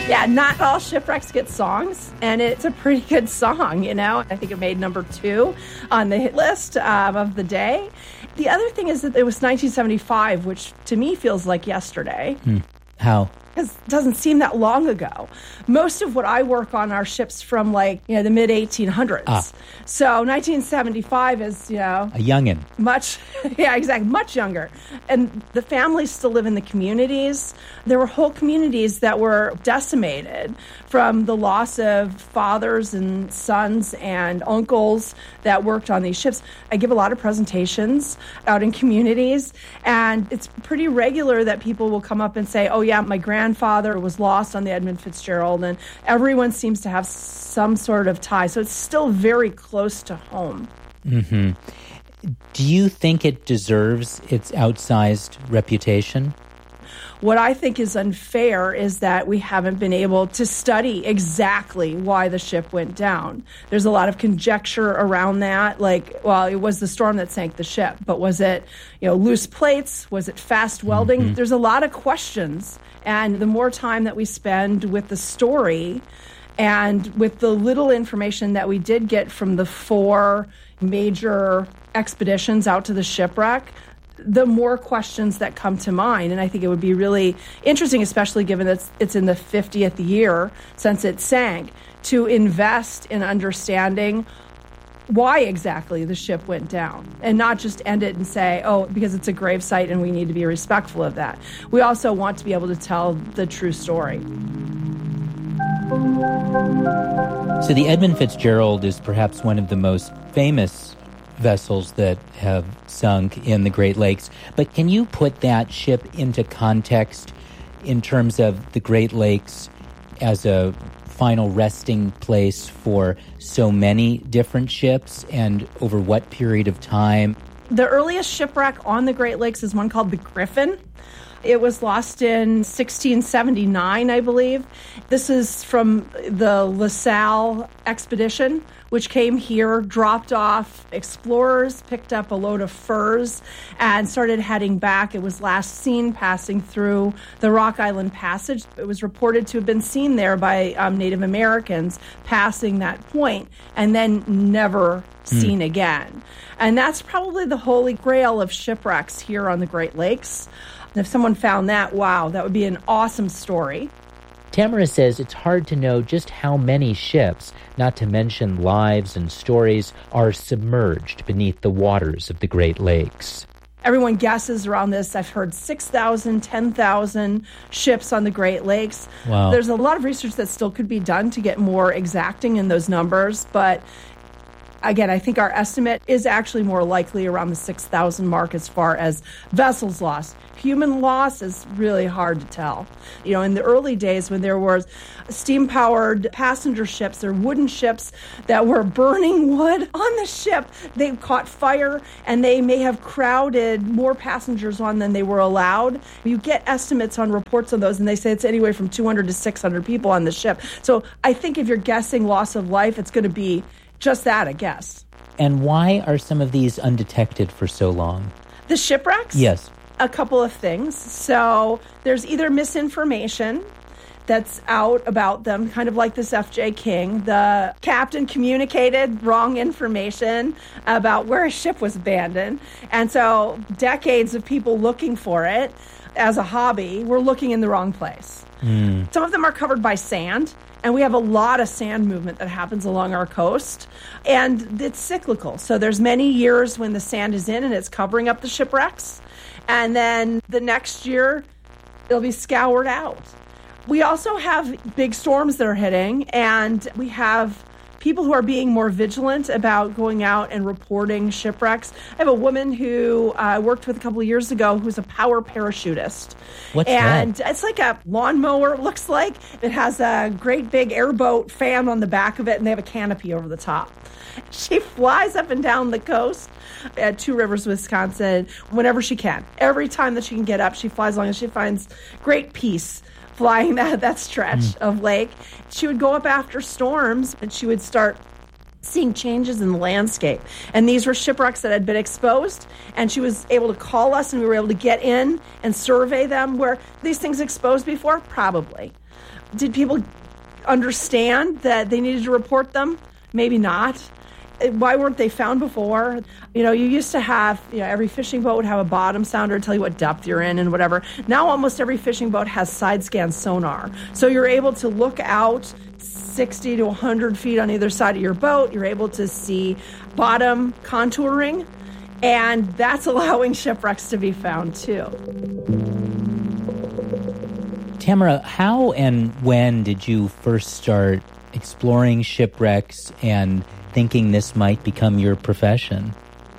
Yeah, not all shipwrecks get songs, and it's a pretty good song, you know. I think it made number 2 on the hit list of the day. The other thing is that it was 1975, which to me feels like yesterday. How? Because it doesn't seem that long ago. Most of what I work on are ships from the mid-1800s. So 1975 is, a youngin'. Much younger. And the families still live in the communities. There were whole communities that were decimated from the loss of fathers and sons and uncles that worked on these ships. I give a lot of presentations out in communities, and it's pretty regular that people will come up and say, oh yeah, my grandfather was lost on the Edmund Fitzgerald, and everyone seems to have some sort of tie. So it's still very close to home. Mm-hmm. Do you think it deserves its outsized reputation? What I think is unfair is that we haven't been able to study exactly why the ship went down. There's a lot of conjecture around that. It was the storm that sank the ship, but was it, loose plates? Was it fast welding? Mm-hmm. There's a lot of questions. And the more time that we spend with the story and with the little information that we did get from the 4 major expeditions out to the shipwreck, the more questions that come to mind. And I think it would be really interesting, especially given that it's in the 50th year since it sank, to invest in understanding why exactly the ship went down and not just end it and say, oh, because it's a grave site and we need to be respectful of that. We also want to be able to tell the true story. So the Edmund Fitzgerald is perhaps one of the most famous vessels that have sunk in the Great Lakes. But can you put that ship into context in terms of the Great Lakes as a final resting place for so many different ships and over what period of time? The earliest shipwreck on the Great Lakes is one called the Griffin. It was lost in 1679, I believe. This is from the LaSalle expedition, which came here, dropped off explorers, picked up a load of furs, and started heading back. It was last seen passing through the Rock Island Passage. It was reported to have been seen there by Native Americans passing that point, and then never seen again. And that's probably the holy grail of shipwrecks here on the Great Lakes. And if someone found that, wow, that would be an awesome story. Tamara says it's hard to know just how many ships, not to mention lives and stories, are submerged beneath the waters of the Great Lakes. Everyone guesses around this. I've heard 6,000, 10,000 ships on the Great Lakes. Wow. There's a lot of research that still could be done to get more exacting in those numbers, but again, I think our estimate is actually more likely around the 6,000 mark as far as vessels lost. Human loss is really hard to tell. In the early days when there were steam-powered passenger ships or wooden ships that were burning wood on the ship, they caught fire and they may have crowded more passengers on than they were allowed. You get estimates on reports on those and they say it's anywhere from 200 to 600 people on the ship. So I think if you're guessing loss of life, it's going to be just that, a guess. And why are some of these undetected for so long? The shipwrecks? Yes. A couple of things. So there's either misinformation that's out about them, kind of like this F.J. King. The captain communicated wrong information about where a ship was abandoned. And so decades of people looking for it as a hobby were looking in the wrong place. Some of them are covered by sand. And we have a lot of sand movement that happens along our coast. And it's cyclical. So there's many years when the sand is in and it's covering up the shipwrecks. And then the next year, it'll be scoured out. We also have big storms that are hitting. And we have people who are being more vigilant about going out and reporting shipwrecks. I have a woman who I worked with a couple of years ago who's a power parachutist. What's and that? It's like a lawnmower, it looks like. It has a great big airboat fan on the back of it, and they have a canopy over the top. She flies up and down the coast at Two Rivers, Wisconsin, whenever she can. Every time that she can get up, she flies as long as she finds great peace flying that stretch of lake. She would go up after storms and she would start seeing changes in the landscape. And these were shipwrecks that had been exposed, and she was able to call us and we were able to get in and survey them. Where these things exposed before? Probably. Did people understand that they needed to report them? Maybe not. Why weren't they found before? You used to have, every fishing boat would have a bottom sounder to tell you what depth you're in and whatever. Now almost every fishing boat has side scan sonar. So you're able to look out 60 to 100 feet on either side of your boat. You're able to see bottom contouring, and that's allowing shipwrecks to be found too. Tamara, how and when did you first start exploring shipwrecks and thinking this might become your profession?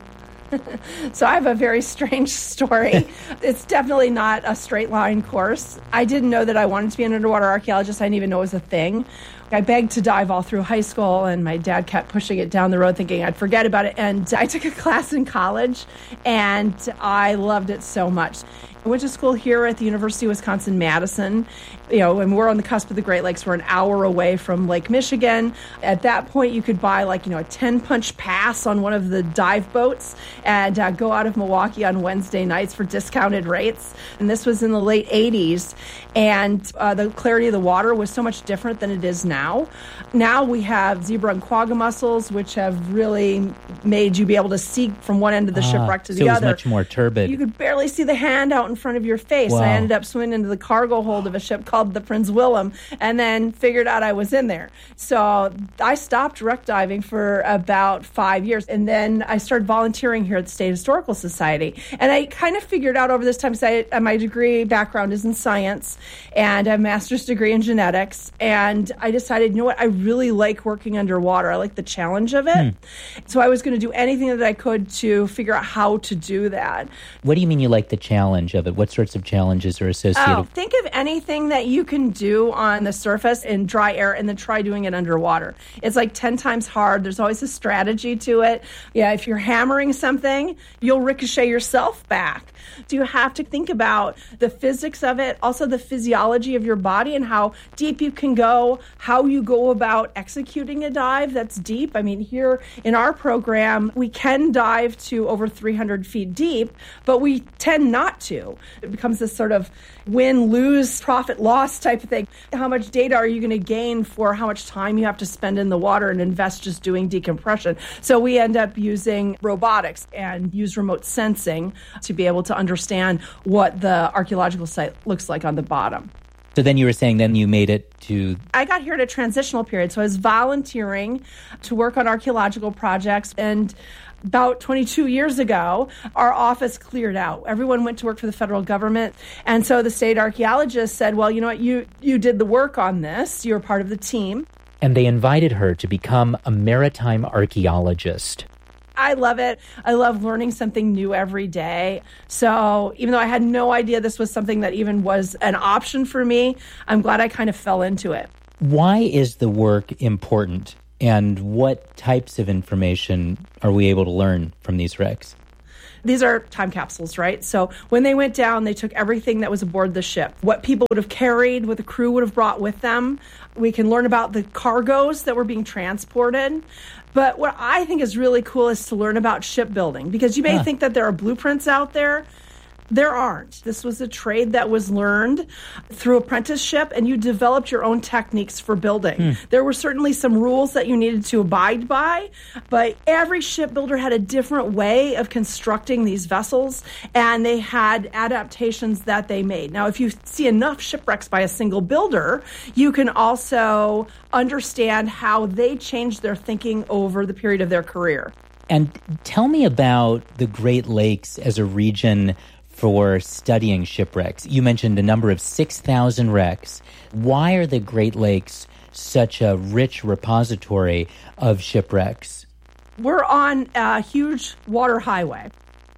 So I have a very strange story. It's definitely not a straight line course. I didn't know that I wanted to be an underwater archaeologist. I didn't even know it was a thing. I begged to dive all through high school, and my dad kept pushing it down the road, thinking I'd forget about it. And I took a class in college, and I loved it so much. I went to school here at the University of Wisconsin-Madison. And we're on the cusp of the Great Lakes. We're an hour away from Lake Michigan. At that point, you could buy a 10-punch pass on one of the dive boats and go out of Milwaukee on Wednesday nights for discounted rates. And this was in the late 80s. And the clarity of the water was so much different than it is now. Now we have zebra and quagga mussels, which have really made you be able to see from one end of the shipwreck to the other. So it was much more turbid. You could barely see the hand out in front of your face. Wow. I ended up swimming into the cargo hold of a ship called the Prince Willem, and then figured out I was in there. So I stopped wreck diving for about 5 years, and then I started volunteering here at the State Historical Society. And I kind of figured out over this time, my degree background is in science, and I have a master's degree in genetics, and I decided, I really like working underwater. I like the challenge of it. So I was going to do anything that I could to figure out how to do that. What do you mean you like the challenge of it? What sorts of challenges are associated? Think of anything that you can do on the surface in dry air and then try doing it underwater. It's like 10 times hard. There's always a strategy to it. Yeah, if you're hammering something, you'll ricochet yourself back. Do you have to think about the physics of it, also the physiology of your body and how deep you can go, how you go about executing a dive that's deep? I mean, here in our program, we can dive to over 300 feet deep, but we tend not to. It becomes this sort of win-lose, profit-loss type of thing. How much data are you going to gain for how much time you have to spend in the water and invest just doing decompression? So we end up using robotics and use remote sensing to be able to understand what the archaeological site looks like on the bottom. So then you were saying then you made it to... I got here at a transitional period, so I was volunteering to work on archaeological projects, and about 22 years ago, our office cleared out. Everyone went to work for the federal government. And so the state archaeologist said, well, you know what, you did the work on this. You're part of the team. And they invited her to become a maritime archaeologist. I love it. I love learning something new every day. So even though I had no idea this was something that even was an option for me, I'm glad I kind of fell into it. Why is the work important? And what types of information are we able to learn from these wrecks? These are time capsules, right? So when they went down, they took everything that was aboard the ship, what people would have carried, what the crew would have brought with them. We can learn about the cargoes that were being transported. But what I think is really cool is to learn about shipbuilding, because you may think that there are blueprints out there. There aren't. This was a trade that was learned through apprenticeship, and you developed your own techniques for building. There were certainly some rules that you needed to abide by, but every shipbuilder had a different way of constructing these vessels, and they had adaptations that they made. Now, if you see enough shipwrecks by a single builder, you can also understand how they changed their thinking over the period of their career. And tell me about the Great Lakes as a region for studying shipwrecks. You mentioned a number of 6,000 wrecks. Why are the Great Lakes such a rich repository of shipwrecks? We're on a huge water highway.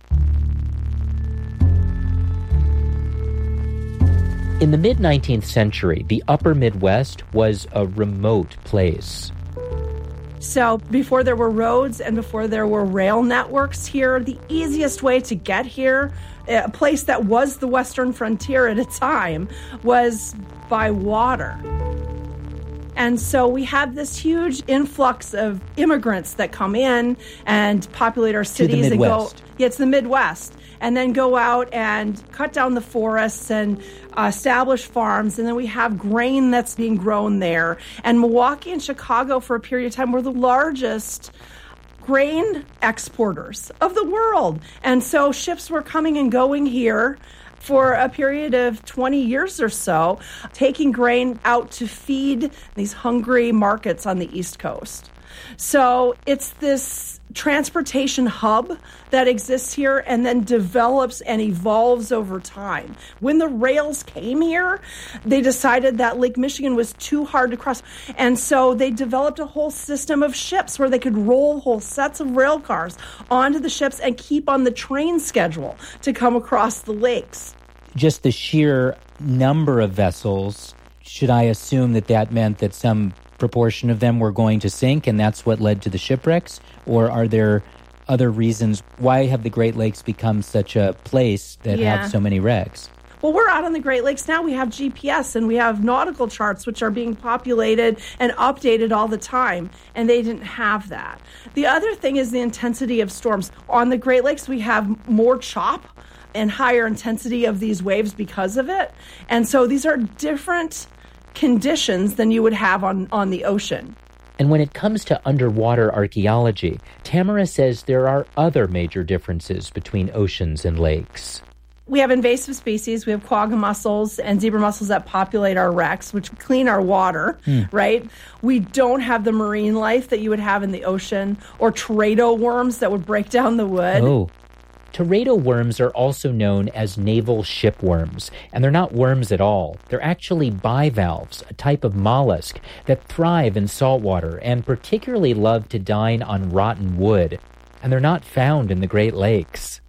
In the mid-19th century, the upper Midwest was a remote place. So before there were roads and before there were rail networks here, the easiest way to get here, a place that was the western frontier at a time, was by water. And so we have this huge influx of immigrants that come in and populate our cities. To the Midwest. It's the Midwest. and then go out and cut down the forests and establish farms. And then we have grain that's being grown there. And Milwaukee and Chicago for a period of time were the largest grain exporters of the world. And so ships were coming and going here for a period of 20 years or so, taking grain out to feed these hungry markets on the East Coast. So it's this transportation hub that exists here and then develops and evolves over time. When the rails came here, they decided that Lake Michigan was too hard to cross. And so they developed a whole system of ships where they could roll whole sets of rail cars onto the ships and keep on the train schedule to come across the lakes. Just the sheer number of vessels, should I assume that that meant that some proportion of them were going to sink and that's what led to the shipwrecks? Or are there other reasons? Why have the Great Lakes become such a place that have so many wrecks? Well, we're out on the Great Lakes now. We have GPS and we have nautical charts, which are being populated and updated all the time. And they didn't have that. The other thing is the intensity of storms. On the Great Lakes, we have more chop and higher intensity of these waves because of it. And so these are different conditions than you would have on the ocean. And when it comes to underwater archaeology, Tamara says there are other major differences between oceans and lakes. We have invasive species. We have quagga mussels and zebra mussels that populate our wrecks, which clean our water, right? We don't have the marine life that you would have in the ocean, or teredo worms that would break down the wood. Oh. Teredo worms are also known as naval shipworms, and they're not worms at all. They're actually bivalves, a type of mollusk that thrive in saltwater and particularly love to dine on rotten wood. And they're not found in the Great Lakes.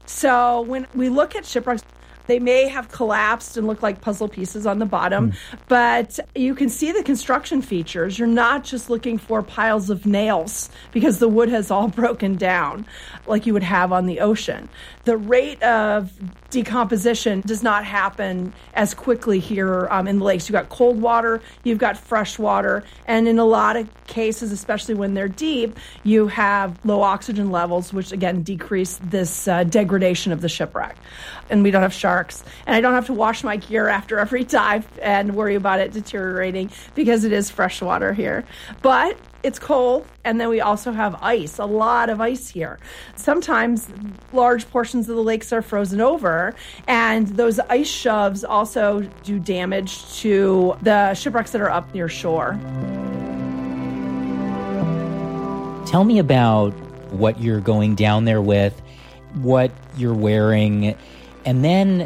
So when we look at shipwrecks, they may have collapsed and look like puzzle pieces on the bottom, but you can see the construction features. You're not just looking for piles of nails because the wood has all broken down like you would have on the ocean. The rate of decomposition does not happen as quickly here in the lakes. You've got cold water, you've got fresh water, and in a lot of cases, especially when they're deep, you have low oxygen levels, which again decrease this degradation of the shipwreck. And we don't have sharks. And I don't have to wash my gear after every dive and worry about it deteriorating because it is fresh water here. But it's cold, and then we also have ice, a lot of ice here. Sometimes large portions of the lakes are frozen over, and those ice shoves also do damage to the shipwrecks that are up near shore. Tell me about what you're going down there with, what you're wearing, and then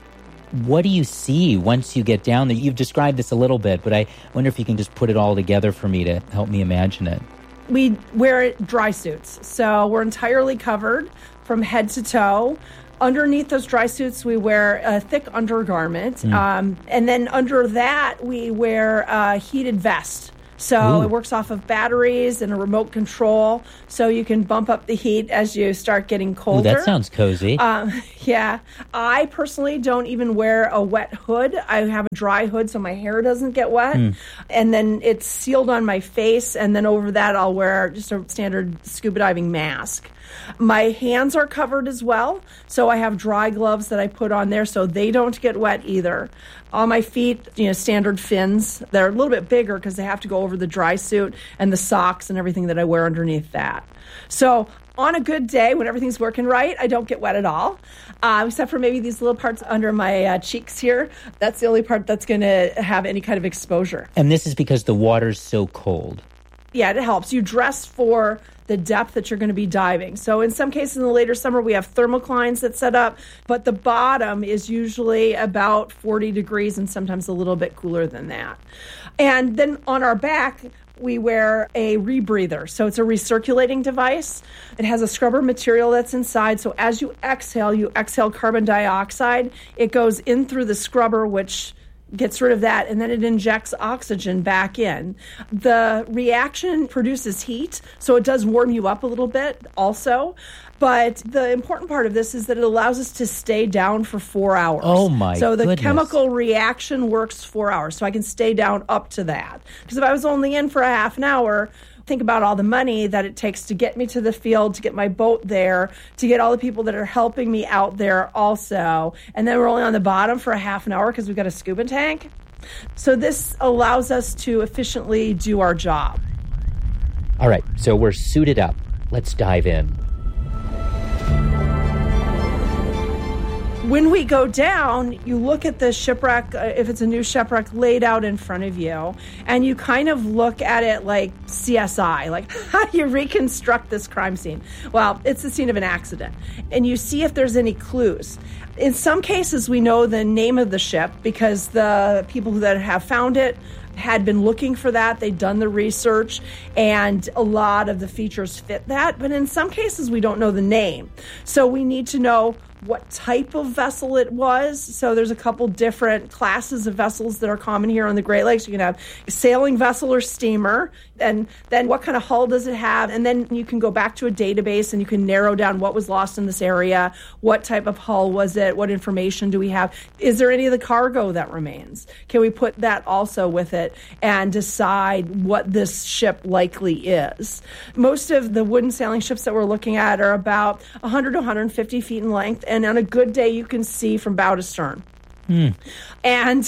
what do you see once you get down there? You've described this a little bit, but I wonder if you can just put it all together for me to help me imagine it. We wear dry suits, so we're entirely covered from head to toe. Underneath those dry suits, we wear a thick undergarment, and then under that, we wear a heated vest. So it works off of batteries and a remote control, so you can bump up the heat as you start getting colder. Ooh, that sounds cozy. Yeah. I personally don't even wear a wet hood. I have a dry hood so my hair doesn't get wet. And then it's sealed on my face, and then over that I'll wear just a standard scuba diving mask. My hands are covered as well, so I have dry gloves that I put on there so they don't get wet either. On my feet, standard fins. They're a little bit bigger because they have to go over the dry suit and the socks and everything that I wear underneath that. So on a good day, when everything's working right, I don't get wet at all, except for maybe these little parts under my cheeks here. That's the only part that's going to have any kind of exposure. And this is because the water's so cold. Yeah, it helps. You dress for the depth that you're going to be diving. So in some cases in the later summer, we have thermoclines that set up, but the bottom is usually about 40 degrees and sometimes a little bit cooler than that. And then on our back, we wear a rebreather. So it's a recirculating device. It has a scrubber material that's inside. So as you exhale carbon dioxide. It goes in through the scrubber, which gets rid of that, and then it injects oxygen back in. The reaction produces heat, so it does warm you up a little bit also. But the important part of this is that it allows us to stay down for 4 hours. Oh, my So the goodness. chemical reaction works 4 hours, so I can stay down up to that. Because if I was only in for a half an hour, Think about all the money that it takes to get me to the field, to get my boat there, to get all the people that are helping me out there also. And then we're only on the bottom for a half an hour because we've got a scuba tank. So this allows us to efficiently do our job. All right, so we're suited up. Let's dive in. When we go down, you look at the shipwreck, if it's a new shipwreck, laid out in front of you, and you kind of look at it like CSI, like how do you reconstruct this crime scene? Well, it's the scene of an accident, and you see if there's any clues. In some cases, we know the name of the ship because the people that have found it had been looking for that. They'd done the research, and a lot of the features fit that. But in some cases, we don't know the name. So we need to know what type of vessel it was. So there's a couple different classes of vessels that are common here on the Great Lakes. You can have a sailing vessel or steamer, and then what kind of hull does it have? And then you can go back to a database and you can narrow down what was lost in this area, what type of hull was it, what information do we have? Is there any of the cargo that remains? Can we put that also with it and decide what this ship likely is? Most of the wooden sailing ships that we're looking at are about 100 to 150 feet in length. And on a good day, you can see from bow to stern. And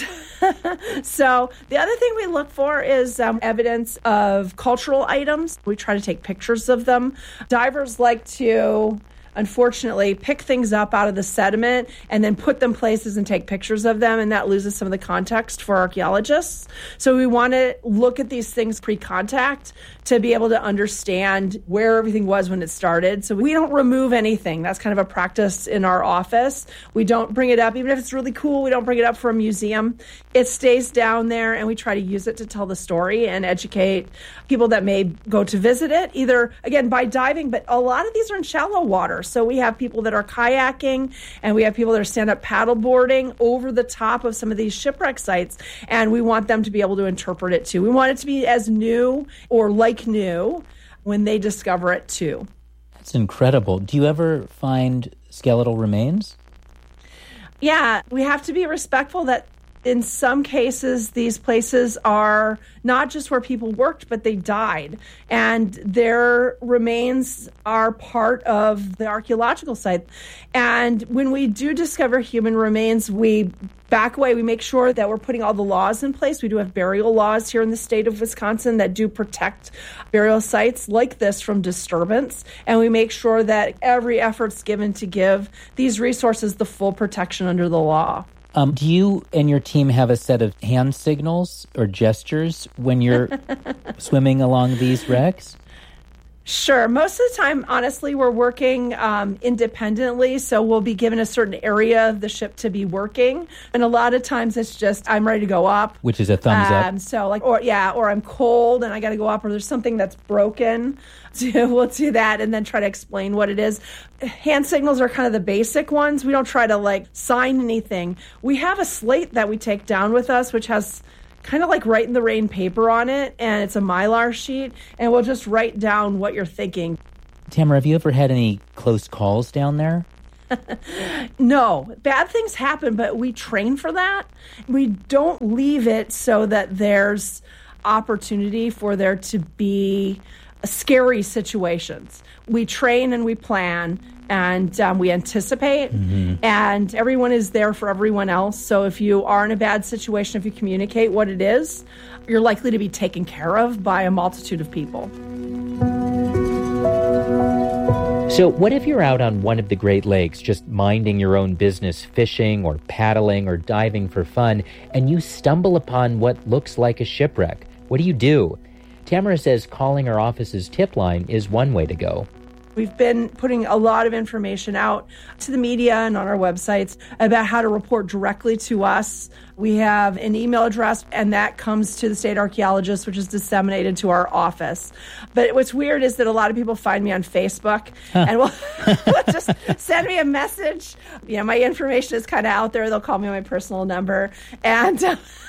so the other thing we look for is evidence of cultural items. We try to take pictures of them. Divers like to, unfortunately, pick things up out of the sediment and then put them places and take pictures of them, and that loses some of the context for archaeologists. So we want to look at these things pre-contact to be able to understand where everything was when it started. So we don't remove anything. That's kind of a practice in our office. We don't bring it up. Even if it's really cool, we don't bring it up for a museum. It stays down there, and we try to use it to tell the story and educate people that may go to visit it, either, again, by diving, but a lot of these are in shallow water. So we have people that are kayaking, and we have people that are stand-up paddleboarding over the top of some of these shipwreck sites, and we want them to be able to interpret it too. We want it to be as new or like new when they discover it too. That's incredible. Do you ever find skeletal remains? Yeah, we have to be respectful that in some cases, these places are not just where people worked, but they died. And their remains are part of the archaeological site. And when we do discover human remains, we back away. We make sure that we're putting all the laws in place. We do have burial laws here in the state of Wisconsin that do protect burial sites like this from disturbance. And we make sure that every effort's given to give these resources the full protection under the law. Do you and your team have a set of hand signals or gestures when you're swimming along these wrecks? Sure. Most of the time, honestly, we're working independently, so we'll be given a certain area of the ship to be working. And a lot of times it's just, I'm ready to go up. Which is a thumbs up. So like, or I'm cold and I got to go up, or there's something that's broken. So we'll do that and then try to explain what it is. Hand signals are kind of the basic ones. We don't try to like sign anything. We have a slate that we take down with us, which has kind of like write in the rain paper on it, and it's a Mylar sheet, and we'll just write down what you're thinking. Tamara, have you ever had any close calls down there? No. Bad things happen, but we train for that. We don't leave it so that there's opportunity for there to be scary situations. We train and we plan, and we anticipate, and everyone is there for everyone else. So if you are in a bad situation, if you communicate what it is, you're likely to be taken care of by a multitude of people. So what if you're out on one of the Great Lakes, just minding your own business, fishing or paddling or diving for fun, and you stumble upon what looks like a shipwreck? What do you do? Tamara says calling our office's tip line is one way to go. We've been putting a lot of information out to the media and on our websites about how to report directly to us. We have an email address, and that comes to the state archaeologist, which is disseminated to our office. But what's weird is that a lot of people find me on Facebook and will just send me a message. You know, my information is kind of out there. They'll call me on my personal number. And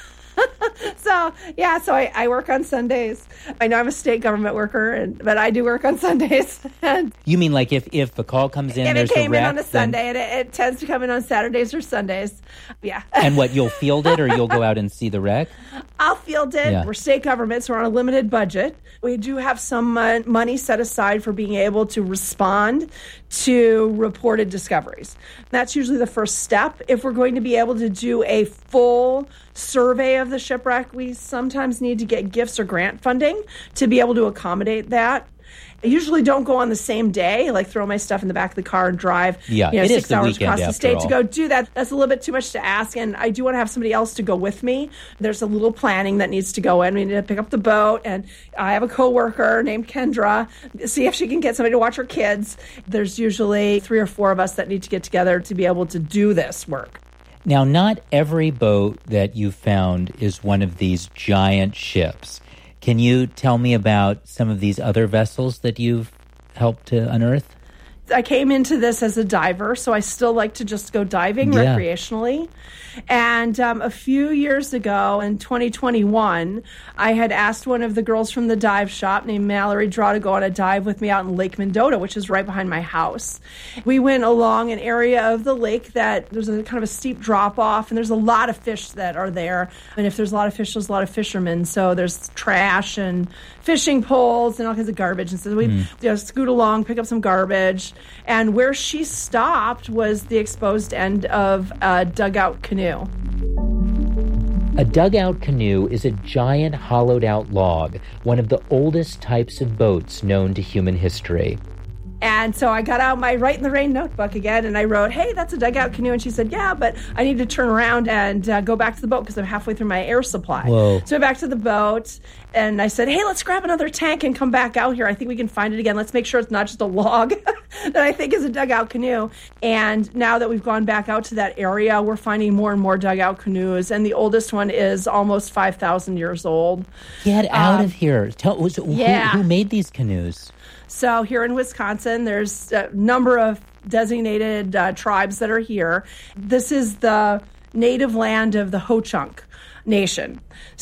So I work on Sundays. I know I'm a state government worker, but I do work on Sundays. And You mean like if a call comes in, if there's it came a wreck, in on a Sunday, and it tends to come in on Saturdays or Sundays. Yeah. And what, you'll field it or you'll go out and see the wreck? I'll field it. Yeah. We're state government, so we're on a limited budget. We do have some money set aside for being able to respond to reported discoveries. That's usually the first step. If we're going to be able to do a full survey of the shipwreck, we sometimes need to get gifts or grant funding to be able to accommodate that. I usually don't go on the same day, like throw my stuff in the back of the car and drive Yeah, it is 6 the hours weekend across the after state all. to go do that. That's a little bit too much to ask, and I do want to have somebody else to go with me. There's a little planning that needs to go in. We need to pick up the boat, and I have a coworker named Kendra, see if she can get somebody to watch her kids. There's usually 3 or 4 of us that need to get together to be able to do this work. Now, not every boat that you found is one of these giant ships. Can you tell me about some of these other vessels that you've helped to unearth? I came into this as a diver, so I still like to just go diving recreationally. And a few years ago, in 2021, I had asked one of the girls from the dive shop named Mallory Draw to go on a dive with me out in Lake Mendota, which is right behind my house. We went along an area of the lake that there's a kind of a steep drop off, and there's a lot of fish that are there. And if there's a lot of fish, there's a lot of fishermen. So there's trash and fishing poles and all kinds of garbage. And so we scoot along, pick up some garbage. And where she stopped was the exposed end of a dugout canoe. A dugout canoe is a giant hollowed-out log, one of the oldest types of boats known to human history. And so I got out my Write in the Rain notebook again, and I wrote, hey, that's a dugout canoe. And she said, yeah, but I need to turn around and go back to the boat because I'm halfway through my air supply. Whoa. So I went back to the boat, and I said, hey, let's grab another tank and come back out here. I think we can find it again. Let's make sure it's not just a log that I think is a dugout canoe. And now that we've gone back out to that area, we're finding more and more dugout canoes. And the oldest one is almost 5,000 years old. Get out of here. Who made these canoes? So here in Wisconsin, there's a number of designated tribes that are here. This is the native land of the Ho-Chunk Nation.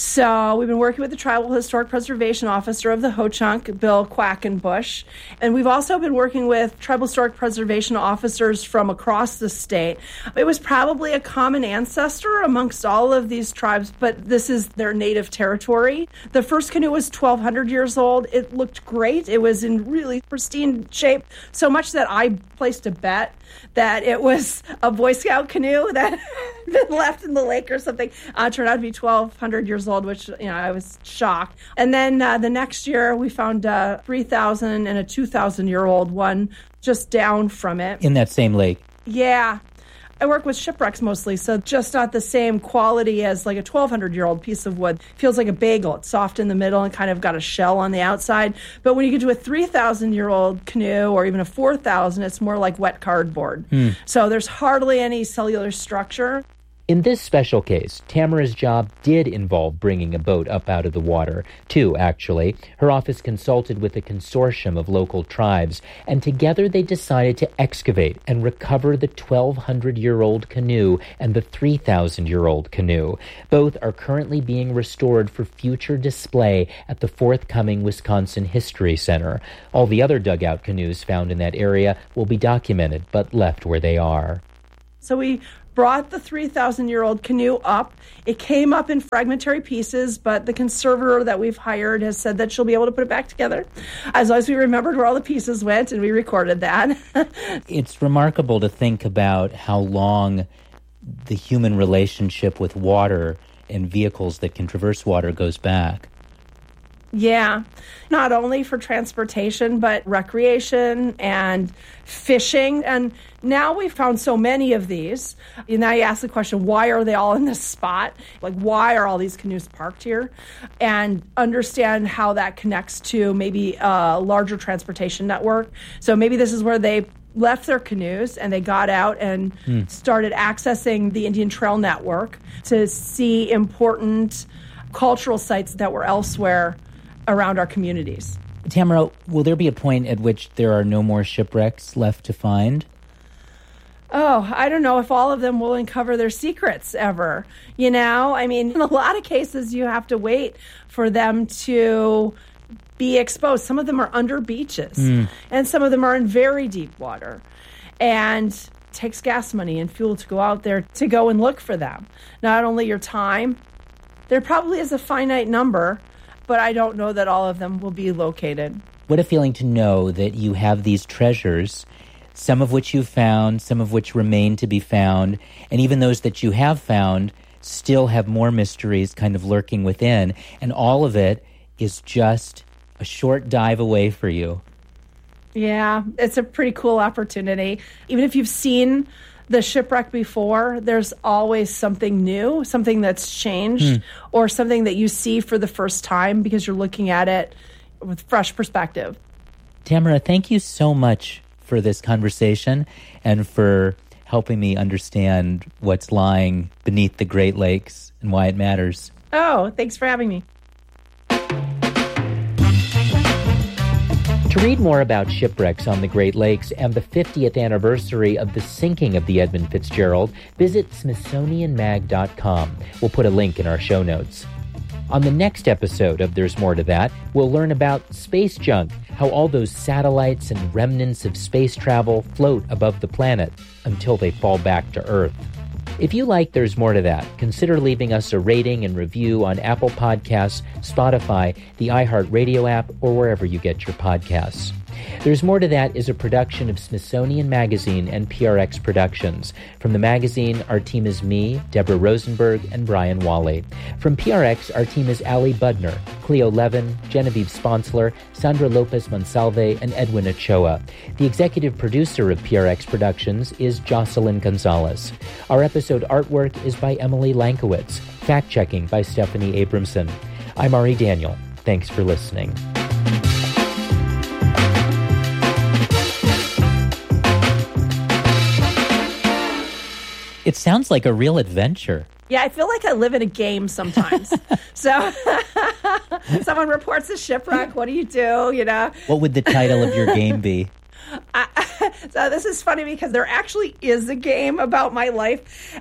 So we've been working with the Tribal Historic Preservation Officer of the Ho-Chunk, Bill Quackenbush. And we've also been working with Tribal Historic Preservation officers from across the state. It was probably a common ancestor amongst all of these tribes, but this is their native territory. The first canoe was 1,200 years old. It looked great. It was in really pristine shape, so much that I placed a bet that it was a Boy Scout canoe that had been left in the lake or something. Turned out to be 1,200 years old, which, I was shocked. And then the next year, we found a 3,000 and a 2,000-year-old one just down from it. In that same lake? Yeah. I work with shipwrecks mostly, so just not the same quality as like a 1,200-year-old piece of wood. Feels like a bagel. It's soft in the middle and kind of got a shell on the outside. But when you get to a 3,000-year-old canoe or even a 4,000, it's more like wet cardboard. So there's hardly any cellular structure. In this special case, Tamara's job did involve bringing a boat up out of the water. 2, actually. Her office consulted with a consortium of local tribes, and together they decided to excavate and recover the 1,200-year-old canoe and the 3,000-year-old canoe. Both are currently being restored for future display at the forthcoming Wisconsin History Center. All the other dugout canoes found in that area will be documented, but left where they are. So we brought the 3,000-year-old canoe up. It came up in fragmentary pieces, but the conservator that we've hired has said that she'll be able to put it back together as long as we remembered where all the pieces went, and we recorded that. It's remarkable to think about how long the human relationship with water and vehicles that can traverse water goes back. Yeah, not only for transportation, but recreation and fishing. And now we've found so many of these. And now you ask the question, why are they all in this spot? Like, why are all these canoes parked here? And understand how that connects to maybe a larger transportation network. So maybe this is where they left their canoes and they got out and started accessing the Indian Trail Network to see important cultural sites that were elsewhere around our communities. Tamara, will there be a point at which there are no more shipwrecks left to find? Oh, I don't know if all of them will uncover their secrets ever. You know, I mean, in a lot of cases, you have to wait for them to be exposed. Some of them are under beaches, and some of them are in very deep water. And it takes gas money and fuel to go out there to go and look for them. Not only your time, there probably is a finite number, but I don't know that all of them will be located. What a feeling to know that you have these treasures, some of which you've found, some of which remain to be found, and even those that you have found still have more mysteries kind of lurking within, and all of it is just a short dive away for you. Yeah, it's a pretty cool opportunity. Even if you've seen the shipwreck before, there's always something new, something that's changed, or something that you see for the first time because you're looking at it with fresh perspective. Tamara, thank you so much for this conversation and for helping me understand what's lying beneath the Great Lakes and why it matters. Oh, thanks for having me. To read more about shipwrecks on the Great Lakes and the 50th anniversary of the sinking of the Edmund Fitzgerald, visit SmithsonianMag.com. We'll put a link in our show notes. On the next episode of There's More to That, we'll learn about space junk, how all those satellites and remnants of space travel float above the planet until they fall back to Earth. If you like There's More to That, consider leaving us a rating and review on Apple Podcasts, Spotify, the iHeartRadio app, or wherever you get your podcasts. There's More to That is a production of Smithsonian Magazine and PRX Productions. From the magazine, our team is me, Deborah Rosenberg, and Brian Wally. From PRX, our team is Ali Budner, Cleo Levin, Genevieve Sponsler, Sandra Lopez Monsalve, and Edwin Ochoa. The executive producer of PRX Productions is Jocelyn Gonzalez. Our episode artwork is by Emily Lankowitz. Fact-checking by Stephanie Abramson. I'm Ari Daniel. Thanks for listening. It sounds like a real adventure. Yeah, I feel like I live in a game sometimes. So someone reports a shipwreck. What do you do? You know? What would the title of your game be? So this is funny because there actually is a game about my life.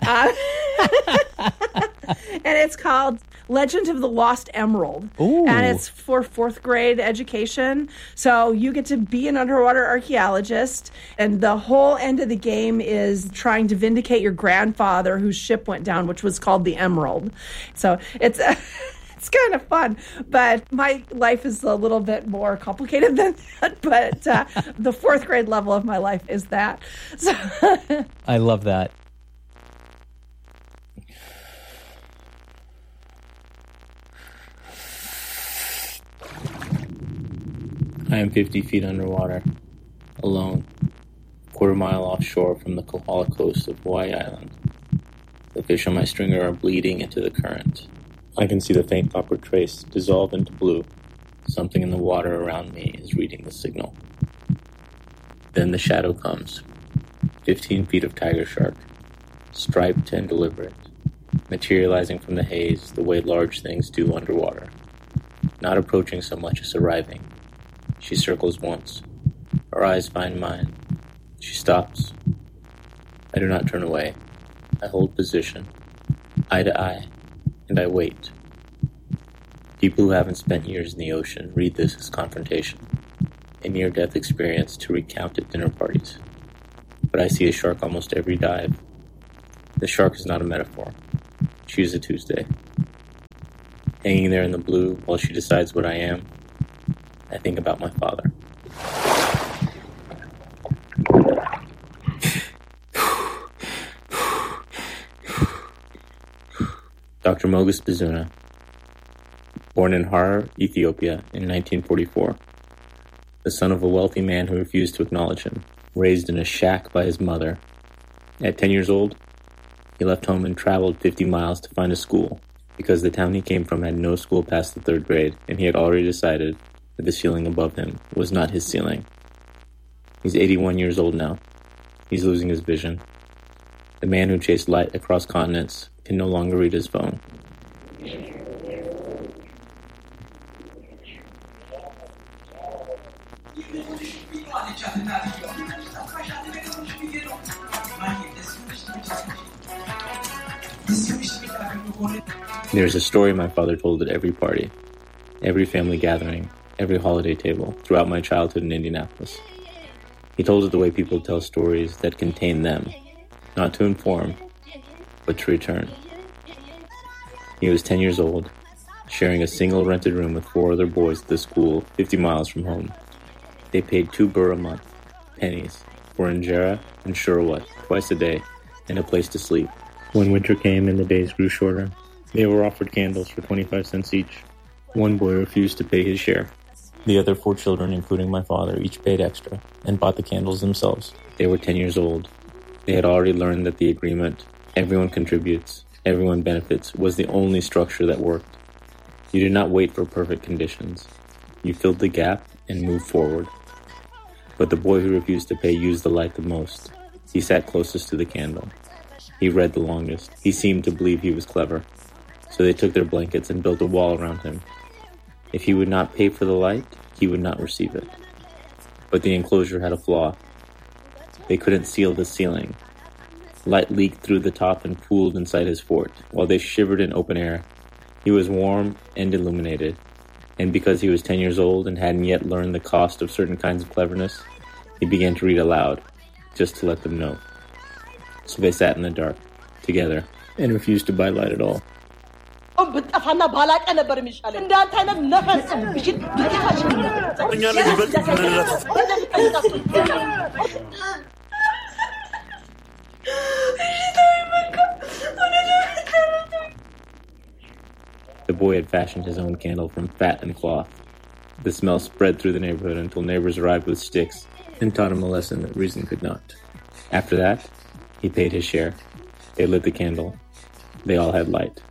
And it's called Legend of the Lost Emerald. Ooh. And it's for fourth grade education. So you get to be an underwater archaeologist. And the whole end of the game is trying to vindicate your grandfather whose ship went down, which was called the Emerald. So it's it's kind of fun, but my life is a little bit more complicated than that. But the fourth grade level of my life is that. So I love that. I am 50 feet underwater, alone, a quarter-mile offshore from the Kohala coast of Hawaii Island. The fish on my stringer are bleeding into the current. I can see the faint copper trace dissolve into blue. Something in the water around me is reading the signal. Then the shadow comes. 15 feet of tiger shark, striped and deliberate, materializing from the haze the way large things do underwater. Not approaching so much as arriving. She circles once. Her eyes find mine. She stops. I do not turn away. I hold position, eye to eye, and I wait. People who haven't spent years in the ocean read this as confrontation, a near-death experience to recount at dinner parties. But I see a shark almost every dive. The shark is not a metaphor. She is a Tuesday. Hanging there in the blue while she decides what I am, I think about my father. Dr. Mogus Bizuna, born in Harar, Ethiopia in 1944, the son of a wealthy man who refused to acknowledge him, raised in a shack by his mother. At 10 years old, he left home and traveled 50 miles to find a school because the town he came from had no school past the 3rd grade, and he had already decided that the ceiling above him was not his ceiling. He's 81 years old now. He's losing his vision. The man who chased light across continents can no longer read his phone. There's a story my father told at every party, every family gathering, every holiday table throughout my childhood in Indianapolis. He told it the way people tell stories that contain them, not to inform, but to return. He was 10 years old, sharing a single rented room with 4 other boys at the school 50 miles from home. They paid $2 a month, pennies, for injera and shurwat twice a day and a place to sleep. When winter came and the days grew shorter, they were offered candles for 25 cents each. One boy refused to pay his share. The other 4 children, including my father, each paid extra and bought the candles themselves. They were 10 years old. They had already learned that the agreement, everyone contributes, everyone benefits, was the only structure that worked. You did not wait for perfect conditions. You filled the gap and moved forward. But the boy who refused to pay used the light the most. He sat closest to the candle. He read the longest. He seemed to believe he was clever. So they took their blankets and built a wall around him. If he would not pay for the light, he would not receive it. But the enclosure had a flaw. They couldn't seal the ceiling. Light leaked through the top and pooled inside his fort, while they shivered in open air. He was warm and illuminated, and because he was 10 years old and hadn't yet learned the cost of certain kinds of cleverness, he began to read aloud, just to let them know. So they sat in the dark, together, and refused to buy light at all. The boy had fashioned his own candle from fat and cloth. The smell spread through the neighborhood until neighbors arrived with sticks and taught him a lesson that reason could not. After that, he paid his share. They lit the candle. They all had light.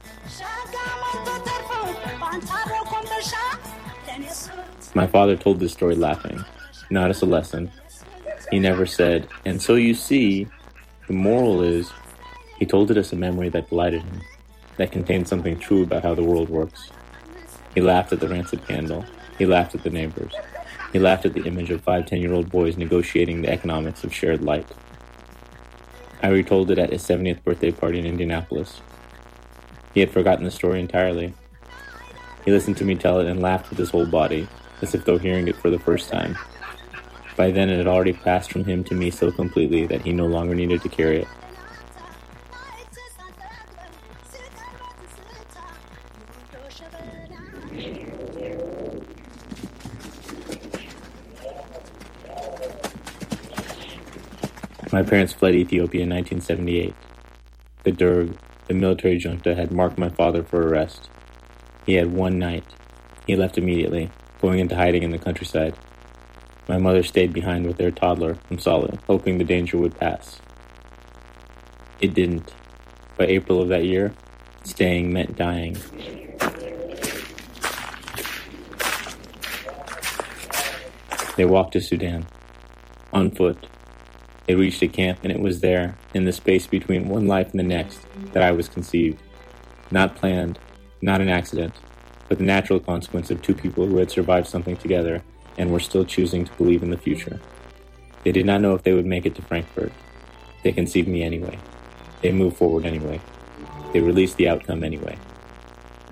My father told this story laughing, not as a lesson. He never said, "And so you see, the moral is," he told it as a memory that delighted him, that contained something true about how the world works. He laughed at the rancid candle. He laughed at the neighbors. He laughed at the image of 5 10-year-old boys negotiating the economics of shared light. I retold it at his 70th birthday party in Indianapolis. He had forgotten the story entirely. He listened to me tell it and laughed with his whole body, as if though hearing it for the first time. By then it had already passed from him to me so completely that he no longer needed to carry it. My parents fled Ethiopia in 1978. The Derg, the military junta, had marked my father for arrest. He had one night. He left immediately, going into hiding in the countryside. My mother stayed behind with their toddler, Msala, hoping the danger would pass. It didn't. By April of that year, staying meant dying. They walked to Sudan, on foot. They reached a camp, and it was there, in the space between one life and the next, that I was conceived. Not planned, not an accident, but the natural consequence of 2 people who had survived something together and were still choosing to believe in the future. They did not know if they would make it to Frankfurt. They conceived me anyway. They moved forward anyway. They released the outcome anyway.